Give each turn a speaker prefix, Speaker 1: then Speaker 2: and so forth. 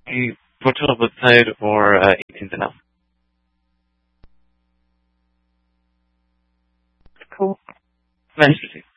Speaker 1: portal website or 18th and up. Cool. Nice to see you.